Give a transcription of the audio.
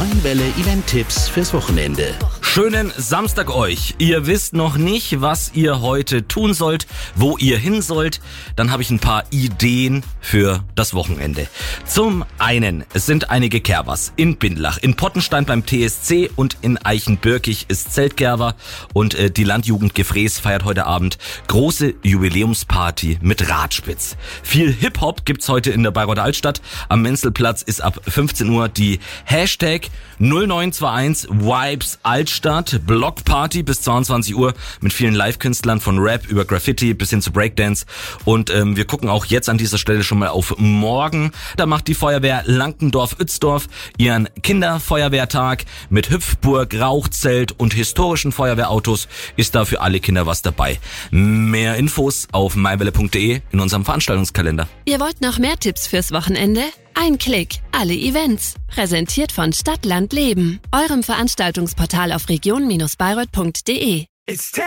Mainwelle Event-Tipps fürs Wochenende. Schönen Samstag euch. Ihr wisst noch nicht, was ihr heute tun sollt, wo ihr hin sollt. Dann habe ich ein paar Ideen für das Wochenende. Zum einen, es sind einige Kerbers in Bindlach, in Pottenstein beim TSC und in Eichenbürkich ist Zeltkerber. Und die Landjugend Gefrees feiert heute Abend große Jubiläumsparty mit Radspitz. Viel Hip-Hop gibt's heute in der Bayreuther Altstadt. Am Menzelplatz ist ab 15 Uhr die Hashtag 0921 Vibes Altstadt Blockparty bis 22 Uhr mit vielen Live-Künstlern von Rap über Graffiti bis hin zu Breakdance. Und wir gucken auch jetzt an dieser Stelle schon mal auf morgen. Da macht die Feuerwehr Lankendorf-Uetzdorf ihren Kinderfeuerwehrtag mit Hüpfburg, Rauchzelt und historischen Feuerwehrautos. Ist da für alle Kinder was dabei. Mehr Infos auf mainwelle.de in unserem Veranstaltungskalender. Ihr wollt noch mehr Tipps fürs Wochenende? Ein Klick, alle Events. Präsentiert von Stadt, Land, Leben. Eurem Veranstaltungsportal auf region-bayreuth.de.